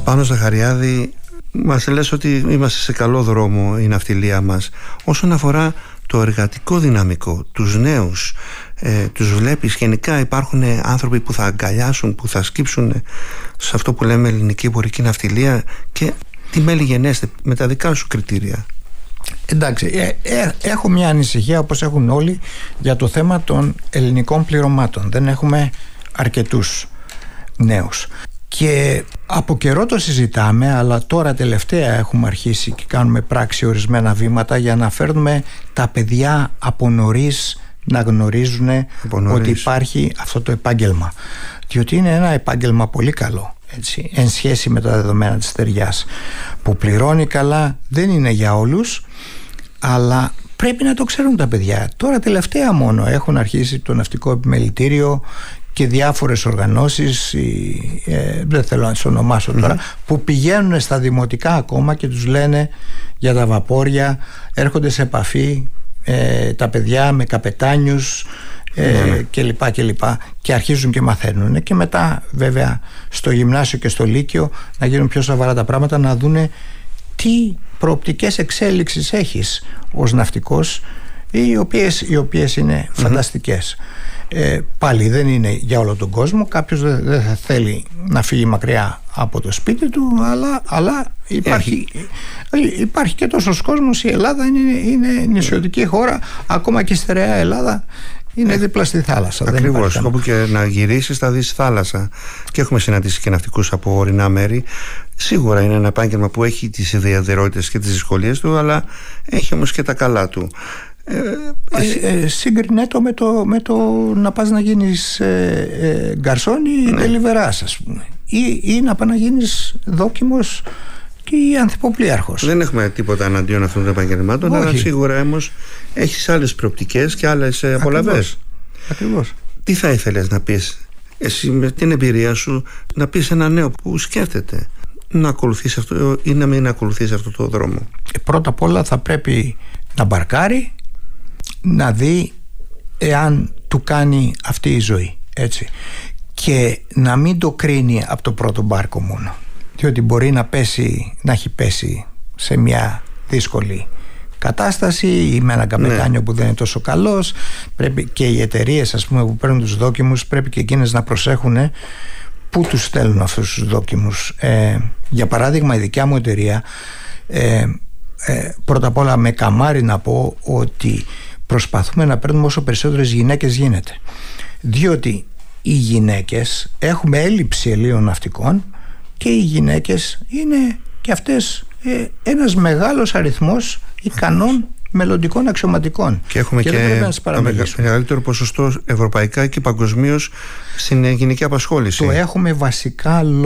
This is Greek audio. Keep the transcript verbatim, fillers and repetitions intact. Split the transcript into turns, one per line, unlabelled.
Πάνο Ζαχαριάδη, μας λες ότι είμαστε σε καλό δρόμο η ναυτιλία μας. Όσον αφορά το εργατικό δυναμικό, τους νέους, ε, τους βλέπεις γενικά υπάρχουν άνθρωποι που θα αγκαλιάσουν, που θα σκύψουν σε αυτό που λέμε ελληνική εμπορική ναυτιλία, και τι μέλη γενέστε με τα δικά σου κριτήρια?
Εντάξει, ε, ε, έχω μια ανησυχία, όπως έχουν όλοι, για το θέμα των ελληνικών πληρωμάτων. Δεν έχουμε αρκετούς νέους. Και από καιρό το συζητάμε, αλλά τώρα τελευταία έχουμε αρχίσει και κάνουμε πράξη ορισμένα βήματα για να φέρνουμε τα παιδιά από νωρίς να γνωρίζουν ότι υπάρχει αυτό το επάγγελμα. Διότι είναι ένα επάγγελμα πολύ καλό, έτσι, εν σχέση με τα δεδομένα της στεριάς, που πληρώνει καλά, δεν είναι για όλους, αλλά πρέπει να το ξέρουν τα παιδιά. Τώρα τελευταία μόνο έχουν αρχίσει το Ναυτικό Επιμελητήριο και διάφορες οργανώσεις, ε, δεν θέλω να τις ονομάσω τώρα, mm-hmm. που πηγαίνουν στα δημοτικά ακόμα και τους λένε για τα βαπόρια, έρχονται σε επαφή ε, τα παιδιά με καπετάνιους ε, mm-hmm. και λοιπά και λοιπά, και αρχίζουν και μαθαίνουν, και μετά βέβαια στο γυμνάσιο και στο λύκειο να γίνουν πιο σοβαρά τα πράγματα, να δούνε τι προοπτικές εξέλιξης έχεις ως ναυτικός, οι οποίες, οι οποίες είναι mm-hmm. φανταστικές. Ε, πάλι δεν είναι για όλο τον κόσμο. Κάποιος δεν δε θα θέλει να φύγει μακριά από το σπίτι του, αλλά, αλλά υπάρχει, υπάρχει και τόσος κόσμος. Η Ελλάδα είναι, είναι νησιωτική χώρα, ακόμα και η στερεά Ελλάδα είναι δίπλα στη θάλασσα.
Ακριβώς, όπου και να γυρίσεις θα δεις θάλασσα. Και έχουμε συναντήσει και ναυτικούς από ορεινά μέρη. Σίγουρα είναι ένα επάγγελμα που έχει τις ιδιαιτερότητες και τις δυσκολίες του, αλλά έχει όμως και τα καλά του.
Ε, ε, Σύγκρινε το με, το με το να πας να γίνεις ε, ε, γκαρσόν ή ναι. τελιβεράς, ας πούμε, ή, ή να πας να γίνεις δόκιμος ή ανθυποπλοίαρχος. Δεν
έχουμε τίποτα εναντίον αυτών των επαγγελμάτων, αλλά σίγουρα όμως έχεις άλλες προοπτικές και άλλες απολαβές.
Ακριβώς.
Τι θα ήθελες να πεις εσύ με την εμπειρία σου, να πεις ένα νέο που σκέφτεται να ακολουθήσει αυτό ή να μην ακολουθήσει αυτό το δρόμο?
ε, Πρώτα απ' όλα θα πρέπει να μπαρκάρει, να δει εάν του κάνει αυτή η ζωή, έτσι, και να μην το κρίνει από το πρώτο μπάρκο μόνο, διότι μπορεί να πέσει, να έχει πέσει σε μια δύσκολη κατάσταση ή με έναν καπετάνιο ναι. που δεν είναι τόσο καλός. Πρέπει και οι εταιρείες, ας πούμε, που παίρνουν τους δόκιμους, πρέπει και εκείνες να προσέχουν πού τους στέλνουν αυτούς τους δόκιμους. ε, για παράδειγμα, η δικιά μου εταιρεία, ε, ε, πρώτα απ' όλα με καμάρι να πω ότι προσπαθούμε να παίρνουμε όσο περισσότερες γυναίκες γίνεται, διότι οι γυναίκες, έχουμε έλλειψη ελλείων ναυτικών, και οι γυναίκες είναι και αυτές ε, ένας μεγάλος αριθμός ικανών μελλοντικών αξιωματικών,
και έχουμε και, και το μεγαλύτερο ποσοστό ευρωπαϊκά και παγκοσμίως στην γυναική απασχόληση.
Το έχουμε βασικά